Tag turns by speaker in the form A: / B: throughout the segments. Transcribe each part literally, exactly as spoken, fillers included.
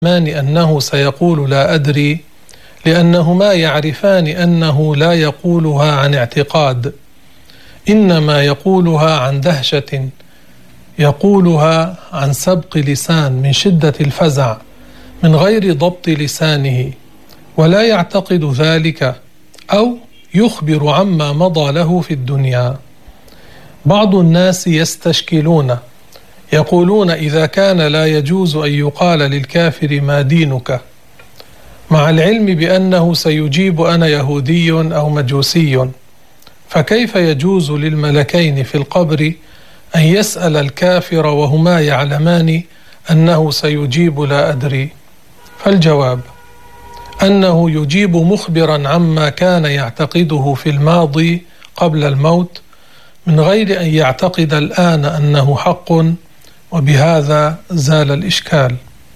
A: أنه سيقول لا أدري، لأنهما يعرفان أنه لا يقولها عن اعتقاد، إنما يقولها عن دهشة، يقولها عن سبق لسان من شدة الفزع من غير ضبط لسانه، ولا يعتقد ذلك أو يخبر عما مضى له في الدنيا. بعض الناس يستشكلون، يقولون إذا كان لا يجوز أن يقال للكافر ما دينك، مع العلم بأنه سيجيب أنا يهودي أو مجوسي، فكيف يجوز للملكين في القبر أن يسأل الكافر وهما يعلمان أنه سيجيب لا أدري؟ فالجواب أنه يجيب مخبرا عما كان يعتقده في الماضي قبل الموت من غير أن يعتقد الآن أنه حق، وبهذا زال الإشكال.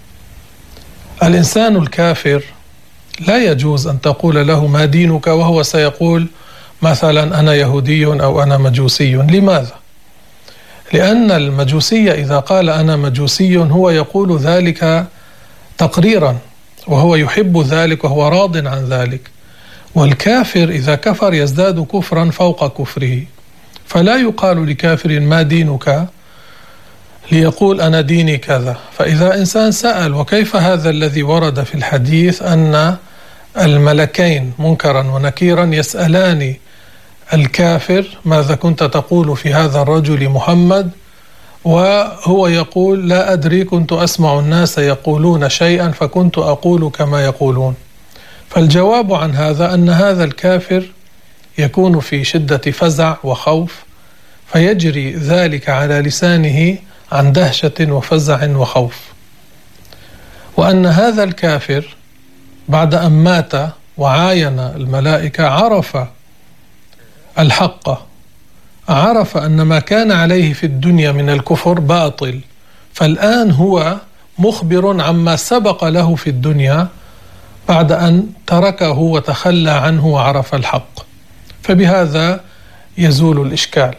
A: الإنسان الكافر لا يجوز أن تقول له ما دينك وهو سيقول مثلا أنا يهودي أو أنا مجوسي. لماذا؟ لأن المجوسي إذا قال أنا مجوسي هو يقول ذلك تقريرا، وهو يحب ذلك وهو راض عن ذلك، والكافر إذا كفر يزداد كفرا فوق كفره، فلا يقال لكافر ما دينك ليقول أنا ديني كذا. فإذا إنسان سأل وكيف هذا الذي ورد في الحديث أن الملكين منكرا ونكيرا يسألان الكافر ماذا كنت تقول في هذا الرجل محمد، وهو يقول لا أدري، كنت أسمع الناس يقولون شيئا فكنت أقول كما يقولون. فالجواب عن هذا أن هذا الكافر يكون في شدة فزع وخوف، فيجري ذلك على لسانه عن دهشة وفزع وخوف، وأن هذا الكافر بعد أن مات وعاين الملائكة عرف الحق، عرف أن ما كان عليه في الدنيا من الكفر باطل، فالآن هو مخبر عما سبق له في الدنيا بعد أن تركه وتخلى عنه وعرف الحق، فبهذا يزول الإشكال.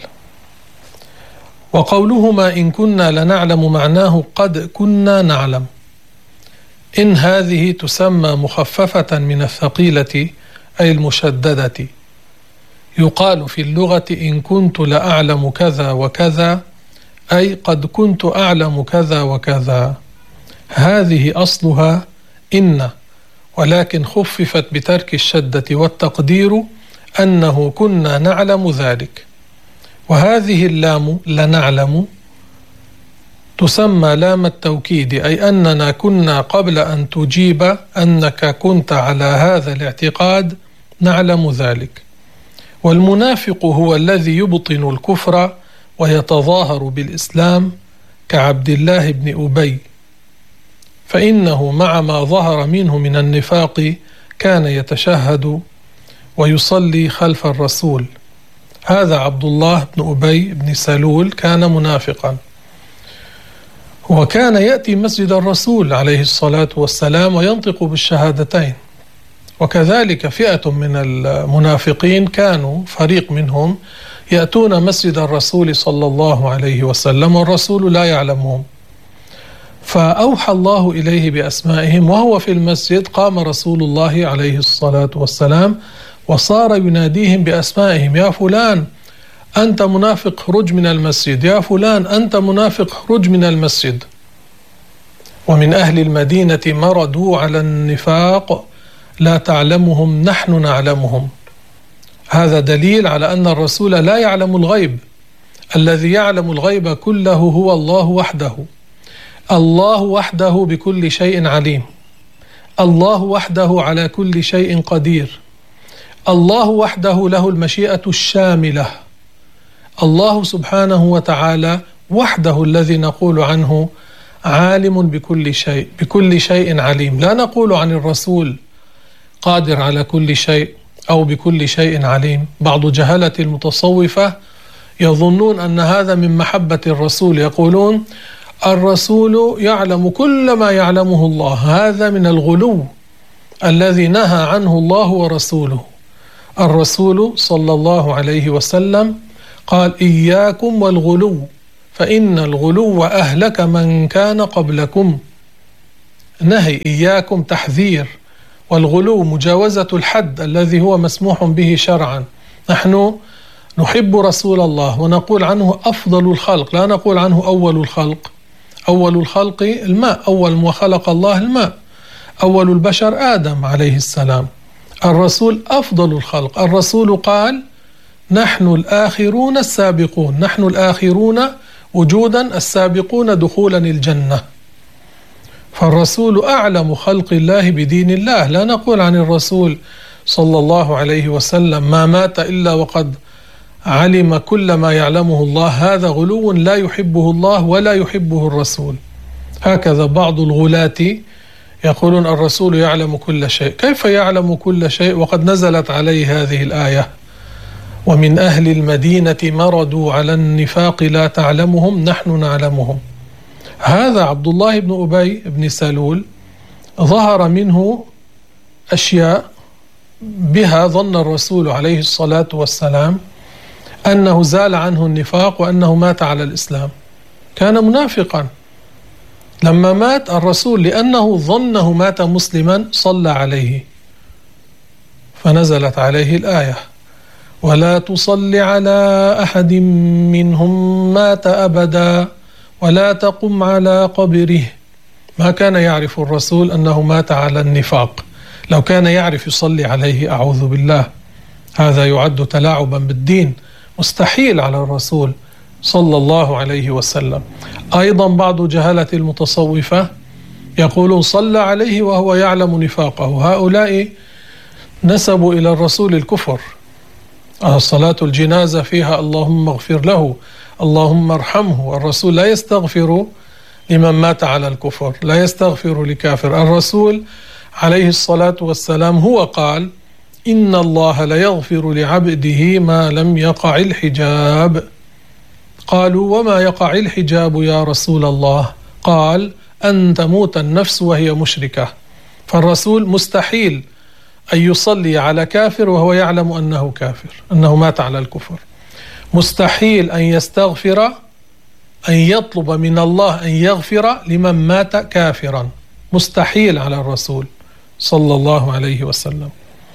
A: وقولهما إن كنا لنعلم معناه قد كنا نعلم، إن هذه تسمى مخففة من الثقيلة أي المشددة. يقال في اللغة إن كنت لأعلم كذا وكذا، أي قد كنت أعلم كذا وكذا. هذه أصلها إن، ولكن خففت بترك الشدة، والتقدير أنه كنا نعلم ذلك. وهذه اللام لنعلم تسمى لام التوكيد، أي أننا كنا قبل أن تجيب أنك كنت على هذا الاعتقاد نعلم ذلك. والمنافق هو الذي يبطن الكفر ويتظاهر بالإسلام كعبد الله بن أبي، فإنه مع ما ظهر منه من النفاق كان يتشهد ويصلي خلف الرسول. هذا عبد الله بن أبي بن سلول كان منافقا، وكان يأتي مسجد الرسول عليه الصلاة والسلام وينطق بالشهادتين. وكذلك فئة من المنافقين كانوا فريق منهم يأتون مسجد الرسول صلى الله عليه وسلم والرسول لا يعلمهم، فأوحى الله إليه بأسمائهم، وهو في المسجد قام رسول الله عليه الصلاة والسلام وصار يناديهم بأسمائهم: يا فلان أنت منافق خرج من المسجد، يا فلان أنت منافق خرج من المسجد. ومن أهل المدينة مردوا على النفاق لا تعلمهم نحن نعلمهم. هذا دليل على أن الرسول لا يعلم الغيب، الذي يعلم الغيب كله هو الله وحده. الله وحده بكل شيء عليم، الله وحده على كل شيء قدير، الله وحده له المشيئة الشاملة. الله سبحانه وتعالى وحده الذي نقول عنه عالم بكل شيء، بكل شيء عليم. لا نقول عن الرسول قادر على كل شيء أو بكل شيء عليم. بعض جهلة المتصوفة يظنون أن هذا من محبة الرسول، يقولون الرسول يعلم كل ما يعلمه الله. هذا من الغلو الذي نهى عنه الله ورسوله. الرسول صلى الله عليه وسلم قال: إياكم والغلو فإن الغلو أهلك من كان قبلكم. نهي، إياكم تحذير، والغلو مجاوزة الحد الذي هو مسموح به شرعا. نحن نحب رسول الله ونقول عنه أفضل الخلق، لا نقول عنه أول الخلق. أول الخلق الماء، أول ما خلق الله الماء، أول البشر آدم عليه السلام. الرسول أفضل الخلق. الرسول قال: نحن الآخرون السابقون، نحن الآخرون وجودا السابقون دخولا الجنة. فالرسول أعلم خلق الله بدين الله. لا نقول عن الرسول صلى الله عليه وسلم ما مات إلا وقد علم كل ما يعلمه الله. هذا غلو لا يحبه الله ولا يحبه الرسول. هكذا بعض الغلاة يقولون الرسول يعلم كل شيء. كيف يعلم كل شيء وقد نزلت عليه هذه الآية: ومن أهل المدينة مردوا على النفاق لا تعلمهم نحن نعلمهم. هذا عبد الله بن أبي بن سلول ظهر منه أشياء بها ظن الرسول عليه الصلاة والسلام أنه زال عنه النفاق وأنه مات على الإسلام. كان منافقا. لما مات الرسول لأنه ظنه مات مسلما صلى عليه، فنزلت عليه الآية: ولا تصل على أحد منهم مات أبدا ولا تقم على قبره. ما كان يعرف الرسول أنه مات على النفاق. لو كان يعرف يصلي عليه أعوذ بالله، هذا يعد تلاعبا بالدين، مستحيل على الرسول صلى الله عليه وسلم. أيضا بعض جهلة المتصوفة يقولون صلى عليه وهو يعلم نفاقه. هؤلاء نسبوا إلى الرسول الكفر. صلاة الجنازة فيها اللهم اغفر له، اللهم ارحمه. الرسول لا يستغفر لمن مات على الكفر، لا يستغفر لكافر. الرسول عليه الصلاة والسلام هو قال: إن الله لا يغفر لعبده ما لم يقع الحجاب. قالوا: وما يقع الحجاب يا رسول الله؟ قال: أن تموت النفس وهي مشركة. فالرسول مستحيل أن يصلي على كافر وهو يعلم أنه كافر، أنه مات على الكفر. مستحيل أن يستغفر، أن يطلب من الله أن يغفر لمن مات كافرا. مستحيل على الرسول صلى الله عليه وسلم.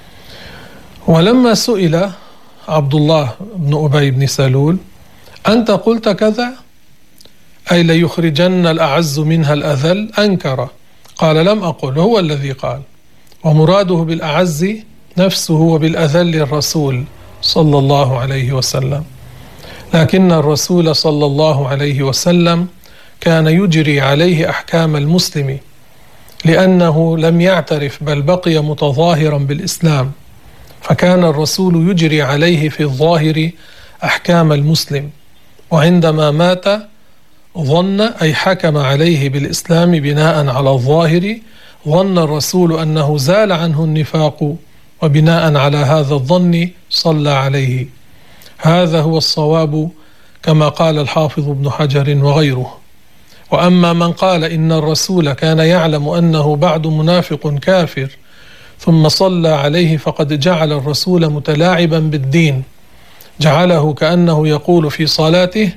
A: ولما سئل عبد الله بن أبي بن سلول: أنت قلت كذا، أي ليخرجن الأعز منها الأذل؟ أنكر، قال: لم أقل، هو الذي قال. ومراده بالأعز نفسه وبالأذل الرسول صلى الله عليه وسلم. لكن الرسول صلى الله عليه وسلم كان يجري عليه أحكام المسلم، لأنه لم يعترف بل بقي متظاهرا بالإسلام، فكان الرسول يجري عليه في الظاهر أحكام المسلم. وعندما مات ظن، أي حكم عليه بالإسلام بناء على الظاهر، ظن الرسول أنه زال عنه النفاق، وبناء على هذا الظن صلى عليه. هذا هو الصواب كما قال الحافظ ابن حجر وغيره. وأما من قال إن الرسول كان يعلم أنه بعد منافق كافر ثم صلى عليه، فقد جعل الرسول متلاعبا بالدين، جعله كأنه يقول في صلاته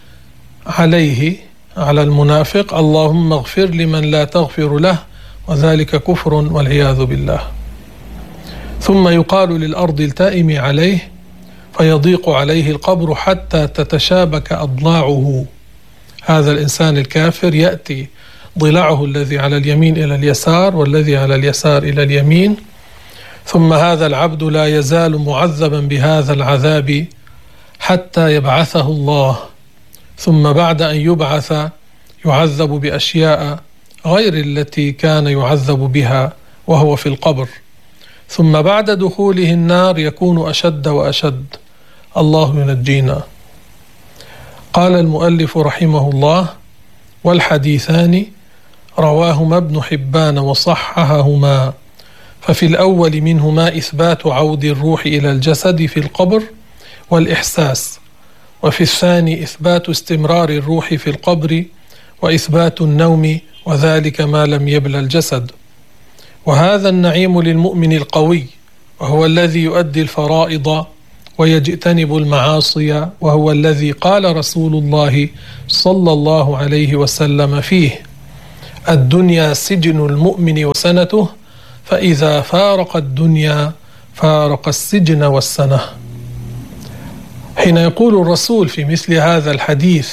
A: عليه، على المنافق: اللهم اغفر لمن لا تغفر له، وذلك كفر والعياذ بالله. ثم يقال للأرض التائم عليه فيضيق عليه القبر حتى تتشابك أضلاعه. هذا الإنسان الكافر يأتي ضلعه الذي على اليمين إلى اليسار، والذي على اليسار إلى اليمين، ثم هذا العبد لا يزال معذبا بهذا العذاب حتى يبعثه الله. ثم بعد أن يبعث يعذب بأشياء غير التي كان يعذب بها وهو في القبر. ثم بعد دخوله النار يكون أشد وأشد. الله ينجينا. قال المؤلف رحمه الله: والحديثان رواهما ابن حبان وصححهما. ففي الأول منهما إثبات عود الروح إلى الجسد في القبر والإحساس، وفي الثاني إثبات استمرار الروح في القبر وإثبات النوم، وذلك ما لم يبلى الجسد. وهذا النعيم للمؤمن القوي، وهو الذي يؤدي الفرائض ويجتنب المعاصي، وهو الذي قال رسول الله صلى الله عليه وسلم فيه: الدنيا سجن المؤمن وسنته، فإذا فارق الدنيا فارق السجن والسنة. حين يقول الرسول في مثل هذا الحديث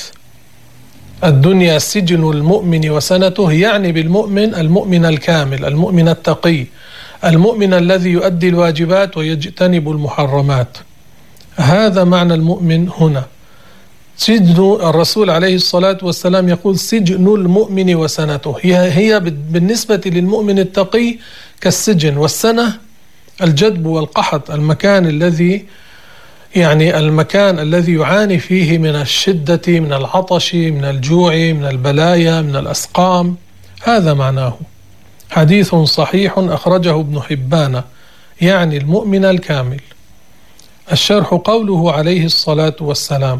A: الدنيا سجن المؤمن وسنته، يعني بالمؤمن المؤمن الكامل، المؤمن التقي، المؤمن الذي يؤدي الواجبات ويجتنب المحرمات. هذا معنى المؤمن هنا. سجن الرسول عليه الصلاة والسلام يقول سجن المؤمن وسنته، هي بالنسبة للمؤمن التقي كالسجن، والسنة الجدب والقحط، المكان الذي يعني المكان الذي يعاني فيه من الشدة، من العطش، من الجوع، من البلايا، من الأسقام. هذا معناه. حديث صحيح أخرجه ابن حبان، يعني المؤمن الكامل. الشرح قوله عليه الصلاة والسلام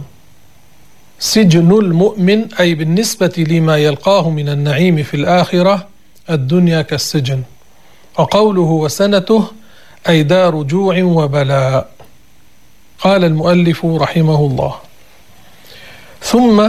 A: سجن المؤمن، أي بالنسبة لما يلقاه من النعيم في الآخرة الدنيا كالسجن. وقوله وسنته أي دار جوع وبلاء. قال المؤلف رحمه الله: ثم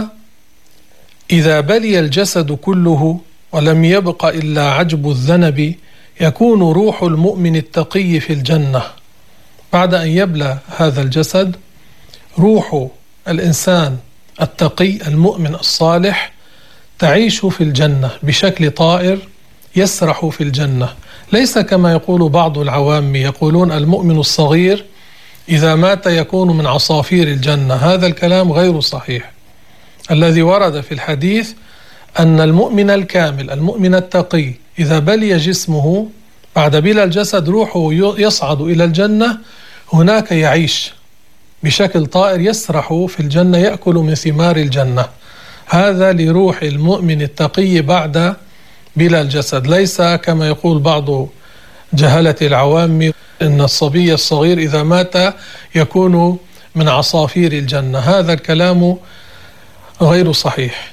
A: إذا بلي الجسد كله ولم يبق إلا عجب الذنب يكون روح المؤمن التقي في الجنة. بعد أن يبلى هذا الجسد، روح الإنسان التقي المؤمن الصالح تعيش في الجنة بشكل طائر، يسرح في الجنة، ليس كما يقول بعض العوام يقولون المؤمن الصغير إذا مات يكون من عصافير الجنة. هذا الكلام غير صحيح. الذي ورد في الحديث أن المؤمن الكامل المؤمن التقي إذا بلي جسمه بعد بلا الجسد روحه يصعد إلى الجنة، هناك يعيش بشكل طائر، يسرح في الجنة، يأكل من ثمار الجنة. هذا لروح المؤمن التقي بعد بلا الجسد، ليس كما يقول بعض جهلة العوام إن الصبي الصغير إذا مات يكون من عصافير الجنة. هذا الكلام غير صحيح.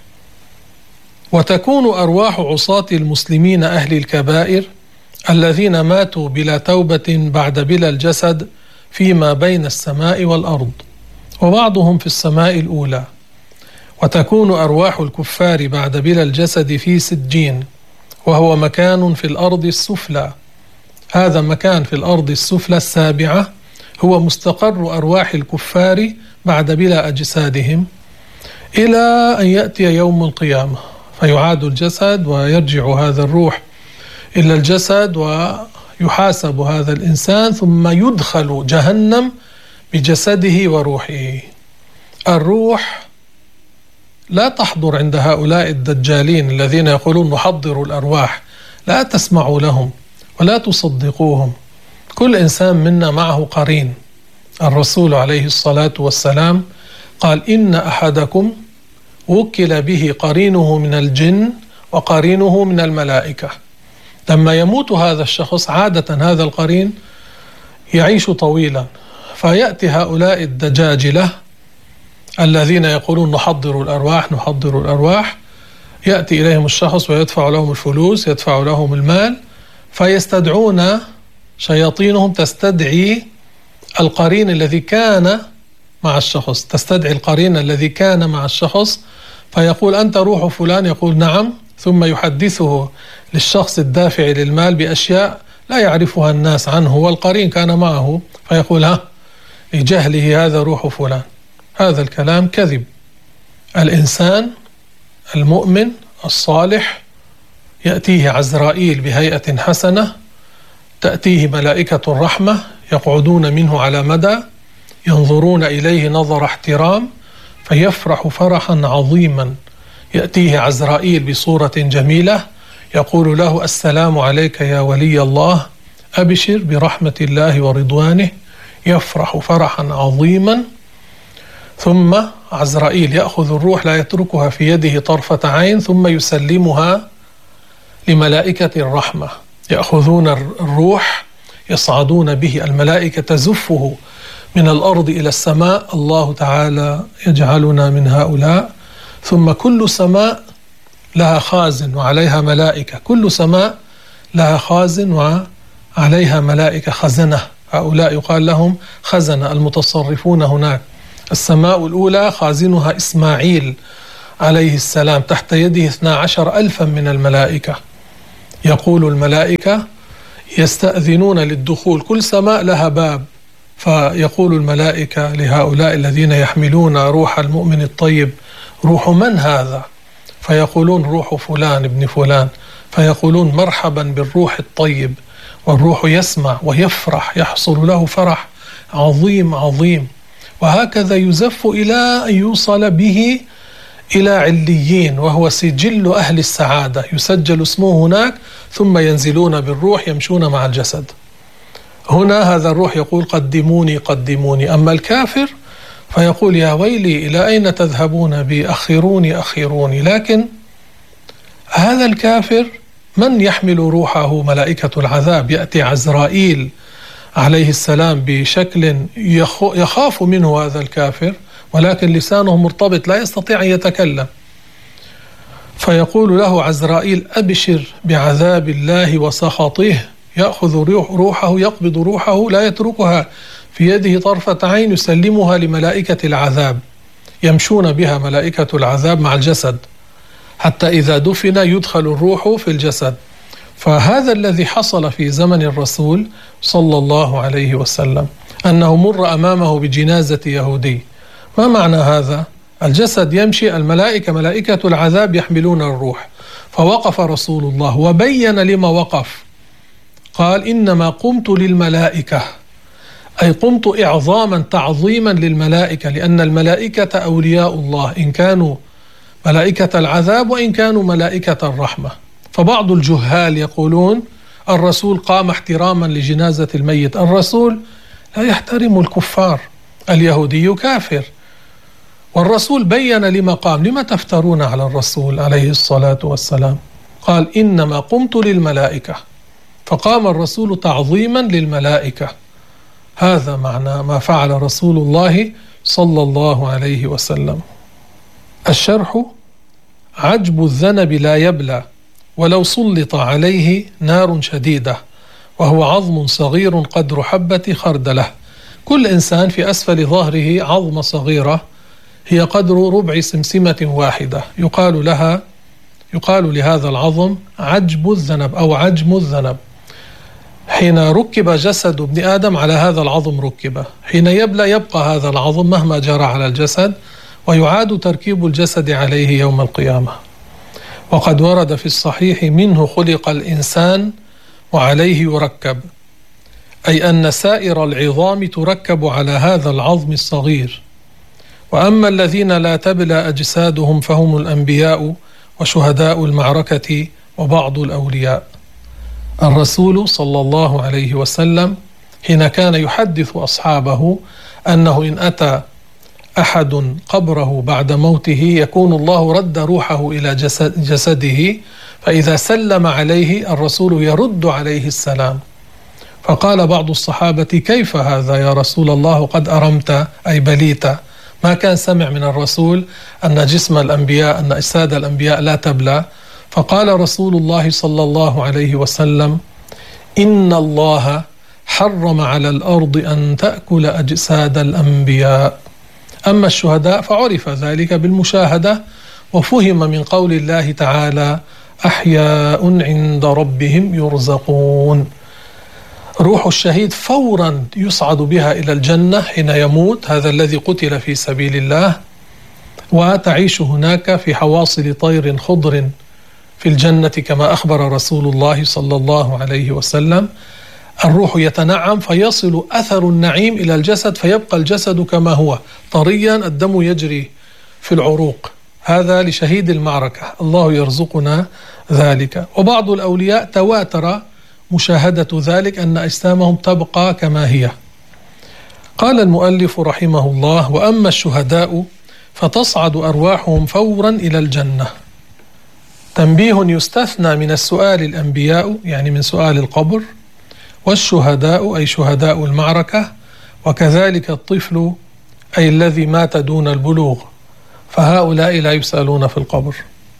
A: وتكون أرواح عصاة المسلمين أهل الكبائر الذين ماتوا بلا توبة بعد بلا الجسد فيما بين السماء والأرض، وبعضهم في السماء الأولى. وتكون أرواح الكفار بعد بلا الجسد في سجين، وهو مكان في الأرض السفلى. هذا مكان في الأرض السفلى السابعة هو مستقر أرواح الكفار بعد بلا أجسادهم إلى أن يأتي يوم القيامة، فيعاد الجسد ويرجع هذا الروح إلى الجسد ويحاسب هذا الإنسان، ثم يدخل جهنم بجسده وروحه. الروح لا تحضر عند هؤلاء الدجالين الذين يقولون نحضر الأرواح، لا تسمعوا لهم ولا تصدقوهم. كل إنسان منا معه قرين. الرسول عليه الصلاة والسلام قال إن أحدكم وكل به قرينه من الجن وقرينه من الملائكة. لما يموت هذا الشخص عادة هذا القرين يعيش طويلا، فيأتي هؤلاء الدجاجلة الذين يقولون نحضر الأرواح نحضر الأرواح، يأتي إليهم الشخص ويدفع لهم الفلوس، يدفع لهم المال، فيستدعون شياطينهم تستدعي القرين الذي كان مع الشخص، تستدعي القرين الذي كان مع الشخص، فيقول أنت روح فلان، يقول نعم، ثم يحدثه للشخص الدافع للمال بأشياء لا يعرفها الناس عنه، والقرين كان معه، فيقول ها لجهله هذا روح فلان. هذا الكلام كذب. الإنسان المؤمن الصالح يأتيه عزرائيل بهيئة حسنة، تأتيه ملائكة الرحمة يقعدون منه على مدى، ينظرون إليه نظر احترام، فيفرح فرحا عظيما. يأتيه عزرائيل بصورة جميلة يقول له السلام عليك يا ولي الله، أبشر برحمة الله ورضوانه. يفرح فرحا عظيما. ثم عزرائيل يأخذ الروح لا يتركها في يده طرفة عين، ثم يسلمها لملائكة الرحمة، يأخذون الروح يصعدون به، الملائكة تزفه من الأرض إلى السماء. الله تعالى يجعلنا من هؤلاء. ثم كل سماء لها خازن وعليها ملائكة، كل سماء لها خازن وعليها ملائكة خزنة، هؤلاء يقال لهم خزنة المتصرفون هناك. السماء الأولى خازنها إسماعيل عليه السلام تحت يده اثنا عشر ألفا من الملائكة. يقول الملائكة يستأذنون للدخول، كل سماء لها باب، فيقول الملائكة لهؤلاء الذين يحملون روح المؤمن الطيب: روح من هذا؟ فيقولون: روح فلان ابن فلان. فيقولون: مرحبا بالروح الطيب. والروح يسمع ويفرح، يحصل له فرح عظيم عظيم. وهكذا يزف إلى أن يوصل به إلى عليين، وهو سجل أهل السعادة، يسجل اسمه هناك، ثم ينزلون بالروح يمشون مع الجسد. هنا هذا الروح يقول: قدموني قدموني. أما الكافر فيقول: يا ويلي، إلى أين تذهبون بي؟ أخروني أخروني. لكن هذا الكافر من يحمل روحه؟ ملائكة العذاب. يأتي عزرائيل عليه السلام بشكل يخاف منه هذا الكافر، ولكن لسانه مرتبط لا يستطيع أن يتكلم، فيقول له عزرائيل: أبشر بعذاب الله وسخطه. يأخذ روحه، يقبض روحه، لا يتركها في يده طرفة عين، يسلمها لملائكة العذاب، يمشون بها ملائكة العذاب مع الجسد حتى إذا دفن يدخل الروح في الجسد. فهذا الذي حصل في زمن الرسول صلى الله عليه وسلم، أنه مر أمامه بجنازة يهودي. ما معنى هذا؟ الجسد يمشي، الملائكة ملائكة العذاب يحملون الروح. فوقف رسول الله وبين لما وقف، قال: إنما قمت للملائكة، أي قمت إعظاما تعظيما للملائكة، لأن الملائكة أولياء الله، إن كانوا ملائكة العذاب وإن كانوا ملائكة الرحمة. فبعض الجهال يقولون الرسول قام احتراما لجنازة الميت. الرسول لا يحترم الكفار، اليهودي كافر، والرسول بين لما قام. لما تفترون على الرسول عليه الصلاة والسلام؟ قال: إنما قمت للملائكة، فقام الرسول تعظيما للملائكة. هذا معنى ما فعل رسول الله صلى الله عليه وسلم. الشرح: عجب الذنب لا يبلى ولو سلط عليه نار شديدة، وهو عظم صغير قدر حبة خردلة. كل إنسان في أسفل ظهره عظمة صغيرة هي قدر ربع سمسمة واحدة، يقال لها يقال لهذا العظم عجب الذنب أو عجم الذنب. حين ركب جسد ابن آدم على هذا العظم ركب، حين يبلى يبقى هذا العظم مهما جرى على الجسد، ويعاد تركيب الجسد عليه يوم القيامة. وقد ورد في الصحيح: منه خلق الإنسان وعليه يركب، أي أن سائر العظام تركب على هذا العظم الصغير. وأما الذين لا تبلى أجسادهم فهم الأنبياء وشهداء المعركة وبعض الأولياء. الرسول صلى الله عليه وسلم حين كان يحدث أصحابه أنه إن أتى أحد قبره بعد موته يكون الله رد روحه إلى جسد جسده، فإذا سلم عليه الرسول يرد عليه السلام. فقال بعض الصحابة: كيف هذا يا رسول الله؟ قد أرمت أي بليت. ما كان سمع من الرسول أن جسم الأنبياء، أن أجساد الأنبياء لا تبلى. فقال رسول الله صلى الله عليه وسلم: إن الله حرم على الأرض أن تأكل أجساد الأنبياء. أما الشهداء فعرف ذلك بالمشاهدة، وفهم من قول الله تعالى: أحياء عند ربهم يرزقون. روح الشهيد فورا يصعد بها إلى الجنة حين يموت، هذا الذي قتل في سبيل الله، وتعيش هناك في حواصل طير خضر في الجنة كما أخبر رسول الله صلى الله عليه وسلم. الروح يتنعم فيصل أثر النعيم إلى الجسد، فيبقى الجسد كما هو طريا، الدم يجري في العروق. هذا لشهيد المعركة، الله يرزقنا ذلك. وبعض الأولياء تواتر مشاهدة ذلك، أن أجسامهم تبقى كما هي. قال المؤلف رحمه الله: وأما الشهداء فتصعد أرواحهم فورا إلى الجنة. تنبيه: يستثنى من السؤال الأنبياء، يعني من سؤال القبر، والشهداء أي شهداء المعركة، وكذلك الطفل أي الذي مات دون البلوغ، فهؤلاء لا يسألون في القبر.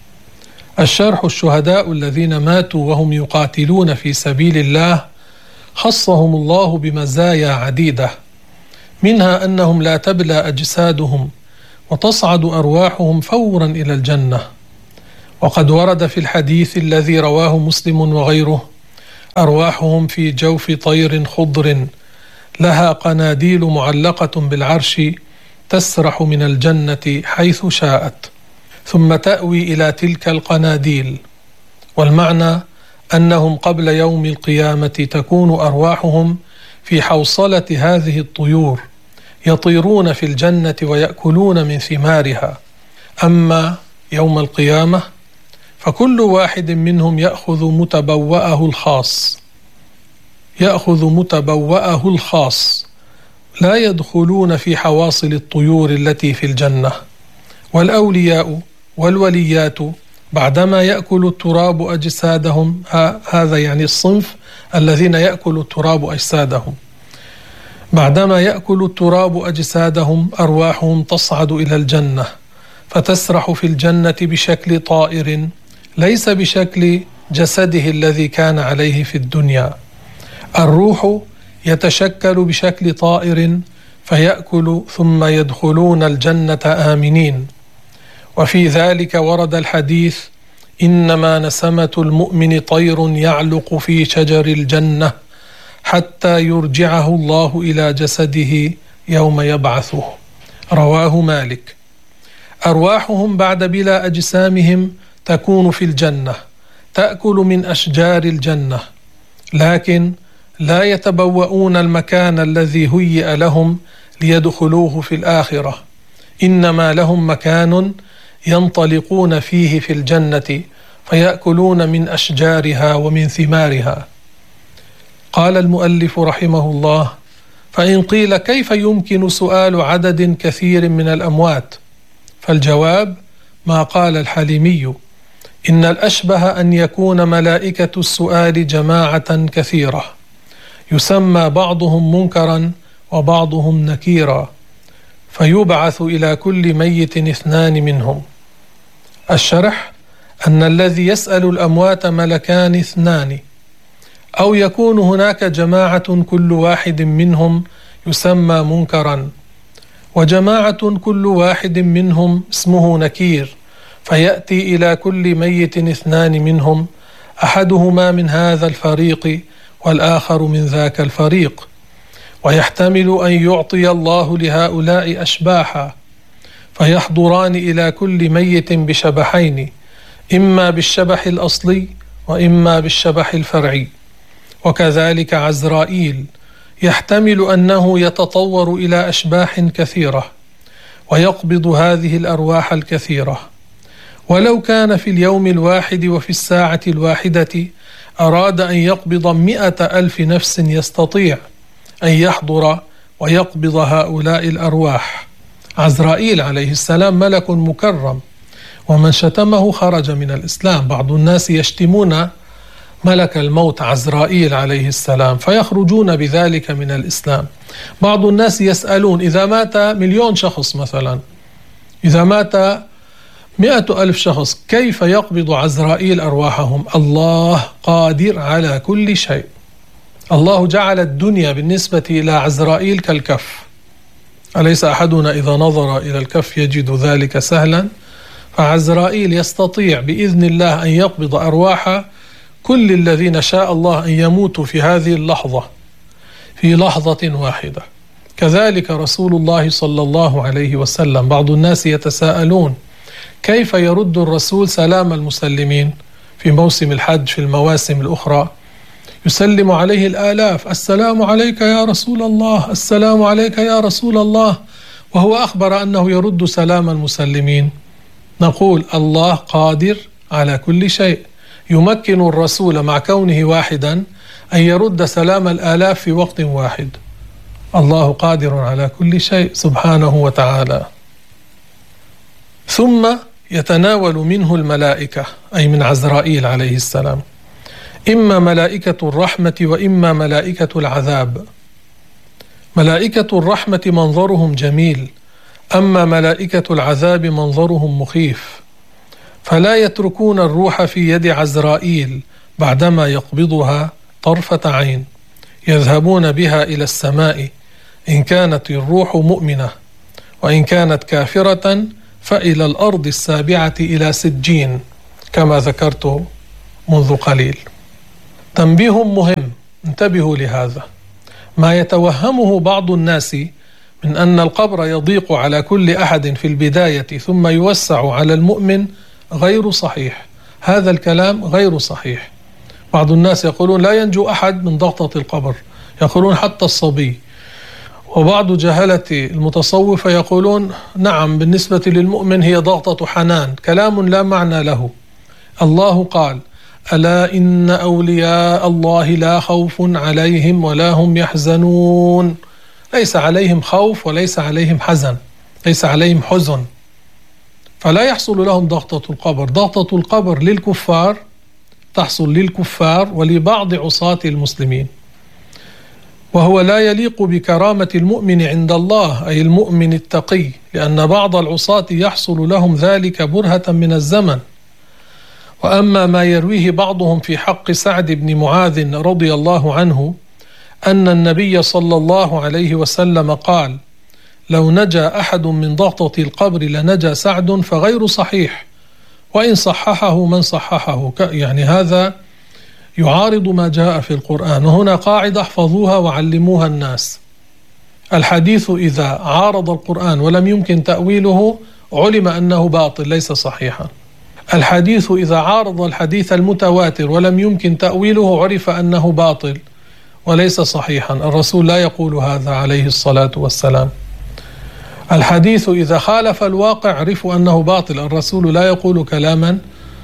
A: الشرح: الشهداء الذين ماتوا وهم يقاتلون في سبيل الله خصهم الله بمزايا عديدة، منها أنهم لا تبلى أجسادهم وتصعد أرواحهم فورا إلى الجنة. وقد ورد في الحديث الذي رواه مسلم وغيره: أرواحهم في جوف طير خضر لها قناديل معلقة بالعرش تسرح من الجنة حيث شاءت ثم تأوي إلى تلك القناديل. والمعنى أنهم قبل يوم القيامة تكون أرواحهم في حوصلة هذه الطيور يطيرون في الجنة ويأكلون من ثمارها. أما يوم القيامة فكل واحد منهم يأخذ متبوأه الخاص يأخذ متبوأه الخاص لا يدخلون في حواصل الطيور التي في الجنة. والأولياء والوليات بعدما يأكل التراب أجسادهم، هذا يعني الصنف الذين يأكل التراب أجسادهم، بعدما يأكل التراب أجسادهم أرواحهم تصعد إلى الجنة فتسرح في الجنة بشكل طائر ليس بشكل جسده الذي كان عليه في الدنيا. الروح يتشكل بشكل طائر فيأكل ثم يدخلون الجنة آمنين. وفي ذلك ورد الحديث: إنما نسمة المؤمن طير يعلق في شجر الجنة حتى يرجعه الله إلى جسده يوم يبعثه. رواه مالك. أرواحهم بعد بلا أجسامهم تكون في الجنة تأكل من أشجار الجنة، لكن لا يتبوؤون المكان الذي هيئ لهم ليدخلوه في الآخرة، إنما لهم مكان ينطلقون فيه في الجنة فيأكلون من أشجارها ومن ثمارها. قال المؤلف رحمه الله: فإن قيل كيف يمكن سؤال عدد كثير من الأموات؟ فالجواب ما قال الحليمي: إن الأشبه أن يكون ملائكة السؤال جماعة كثيرة يسمى بعضهم منكرا وبعضهم نكيرا، فيبعث إلى كل ميت اثنان منهم. الشرح أن الذي يسأل الأموات ملكان اثنان، أو يكون هناك جماعة كل واحد منهم يسمى منكرا، وجماعة كل واحد منهم اسمه نكير، فيأتي إلى كل ميت اثنان منهم، أحدهما من هذا الفريق والآخر من ذاك الفريق. ويحتمل أن يعطي الله لهؤلاء أشباحا فيحضران إلى كل ميت بشبحين، إما بالشبح الأصلي وإما بالشبح الفرعي. وكذلك عزرائيل يحتمل أنه يتطور إلى أشباح كثيرة ويقبض هذه الأرواح الكثيرة. ولو كان في اليوم الواحد وفي الساعة الواحدة أراد أن يقبض مئة ألف نفس يستطيع أن يحضر ويقبض هؤلاء الأرواح. عزرائيل عليه السلام ملك مكرم، ومن شتمه خرج من الإسلام. بعض الناس يشتمون ملك الموت عزرائيل عليه السلام فيخرجون بذلك من الإسلام. بعض الناس يسألون: إذا مات مليون شخص مثلا، إذا مات مئة ألف شخص، كيف يقبض عزرائيل أرواحهم؟ الله قادر على كل شيء. الله جعل الدنيا بالنسبة إلى عزرائيل كالكف. أليس أحدنا إذا نظر إلى الكف يجد ذلك سهلا؟ فعزرائيل يستطيع بإذن الله أن يقبض أرواح كل الذين شاء الله أن يموتوا في هذه اللحظة، في لحظة واحدة. كذلك رسول الله صلى الله عليه وسلم. بعض الناس يتساءلون: كيف يرد الرسول سلام المسلمين في موسم الحج؟ في المواسم الأخرى يسلم عليه الآلاف: السلام عليك يا رسول الله، السلام عليك يا رسول الله، وهو أخبر أنه يرد سلام المسلمين. نقول: الله قادر على كل شيء، يمكن الرسول مع كونه واحدا أن يرد سلام الآلاف في وقت واحد. الله قادر على كل شيء سبحانه وتعالى. ثم يتناول منه الملائكة، أي من عزرائيل عليه السلام، إما ملائكة الرحمة وإما ملائكة العذاب. ملائكة الرحمة منظرهم جميل، أما ملائكة العذاب منظرهم مخيف، فلا يتركون الروح في يد عزرائيل بعدما يقبضها طرفة عين، يذهبون بها إلى السماء إن كانت الروح مؤمنة، وإن كانت كافرة فإلى الأرض السابعة إلى سجين كما ذكرت منذ قليل. تنبيه مهم، انتبهوا لهذا. ما يتوهمه بعض الناس من أن القبر يضيق على كل أحد في البداية ثم يوسع على المؤمن غير صحيح. هذا الكلام غير صحيح. بعض الناس يقولون لا ينجو أحد من ضغطة القبر، يقولون حتى الصبي. وبعض جهلة المتصوفة يقولون نعم بالنسبة للمؤمن هي ضغطة حنان. كلام لا معنى له. الله قال: ألا إن أولياء الله لا خوف عليهم ولا هم يحزنون. ليس عليهم خوف وليس عليهم حزن، ليس عليهم حزن، فلا يحصل لهم ضغطة القبر. ضغطة القبر للكفار، تحصل للكفار ولبعض عصاة المسلمين، وهو لا يليق بكرامة المؤمن عند الله، أي المؤمن التقي، لأن بعض العصاة يحصل لهم ذلك برهة من الزمن. وأما ما يرويه بعضهم في حق سعد بن معاذ رضي الله عنه أن النبي صلى الله عليه وسلم قال: لو نجا أحد من ضغطة القبر لنجا سعد، فغير صحيح، وإن صححه من صححه. يعني هذا يعارض ما جاء في القرآن. وهنا قاعدة احفظوها وعلموها الناس: الحديث إذا عارض القرآن ولم يمكن تأويله علم أنه باطل ليس صحيحا. الحديث إذا عارض الحديث المتواتر ولم يمكن تأويله عرف أنه باطل وليس صحيحا. الرسول لا يقول هذا عليه الصلاة والسلام. الحديث إذا خالف الواقع عرفوا أنه باطل. الرسول لا يقول كلاما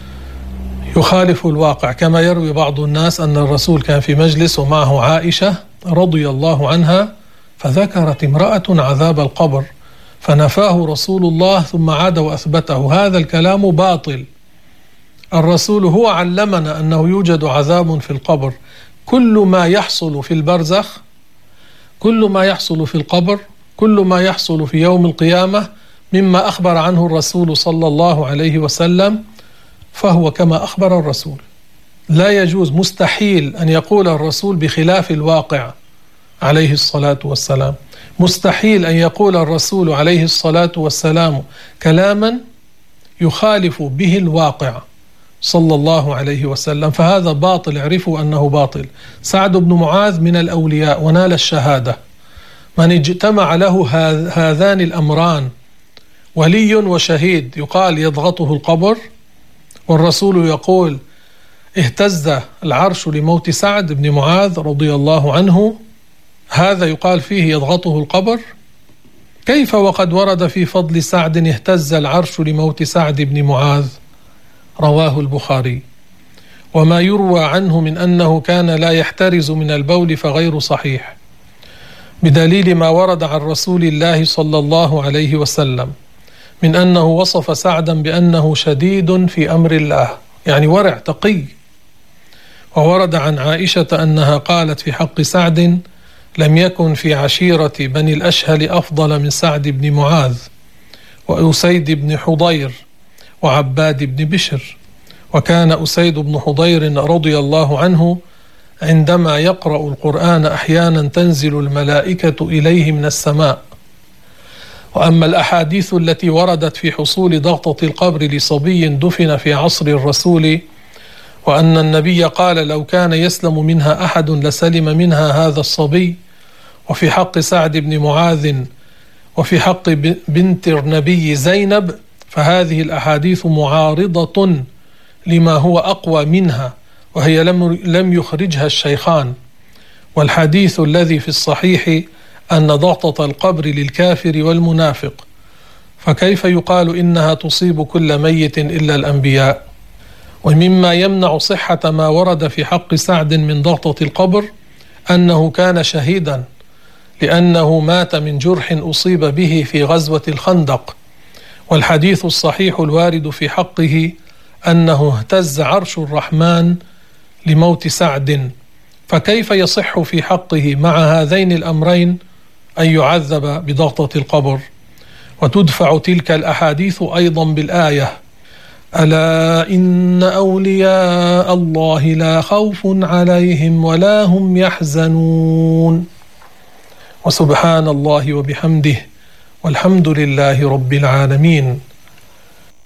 A: يخالف الواقع، كما يروي بعض الناس أن الرسول كان في مجلس ومعه عائشة رضي الله عنها، فذكرت امرأة عذاب القبر فنفاه رسول الله ثم عاد وأثبته. هذا الكلام باطل. الرسول هو علمنا أنه يوجد عذاب في القبر. كل ما يحصل في البرزخ، كل ما يحصل في القبر، كل ما يحصل في يوم القيامة مما أخبر عنه الرسول صلى الله عليه وسلم فهو كما أخبر الرسول. لا يجوز، مستحيل أن يقول الرسول بخلاف الواقع عليه الصلاة والسلام. مستحيل أن يقول الرسول عليه الصلاة والسلام كلاما يخالف به الواقع صلى الله عليه وسلم، فهذا باطل. اعرفوا أنه باطل. سعد بن معاذ من الأولياء ونال الشهادة. من اجتمع له هذان الأمران، ولي وشهيد، يقال يضغطه القبر، والرسول يقول اهتز العرش لموت سعد بن معاذ رضي الله عنه، هذا يقال فيه يضغطه القبر. كيف وقد ورد في فضل سعد اهتز العرش لموت سعد بن معاذ؟ رواه البخاري. وما يروى عنه من أنه كان لا يحترز من البول فغير صحيح، بدليل ما ورد عن رسول الله صلى الله عليه وسلم من أنه وصف سعدا بأنه شديد في أمر الله، يعني ورع تقي. وورد عن عائشة أنها قالت في حق سعد: لم يكن في عشيرة بني الأشهل أفضل من سعد بن معاذ وأسيد بن حضير وعباد بن بشر. وكان أسيد بن حضير رضي الله عنه عندما يقرأ القرآن أحيانا تنزل الملائكة إليه من السماء. وأما الأحاديث التي وردت في حصول ضغطة القبر لصبي دفن في عصر الرسول، وأن النبي قال: لو كان يسلم منها أحد لسلم منها هذا الصبي، وفي حق سعد بن معاذ، وفي حق بنت النبي زينب، فهذه الأحاديث معارضة لما هو أقوى منها، وهي لم لم يخرجها الشيخان. والحديث الذي في الصحيح أن ضغطة القبر للكافر والمنافق، فكيف يقال إنها تصيب كل ميت إلا الأنبياء؟ ومما يمنع صحة ما ورد في حق سعد من ضغطة القبر أنه كان شهيدا، لأنه مات من جرح أصيب به في غزوة الخندق. والحديث الصحيح الوارد في حقه أنه اهتز عرش الرحمن لموت سعد، فكيف يصح في حقه مع هذين الأمرين أن يعذب بضغطة القبر؟ وتدفع تلك الأحاديث أيضا بالآية: ألا إن أولياء الله لا خوف عليهم ولا هم يحزنون. وسبحان الله وبحمده والحمد لله رب العالمين.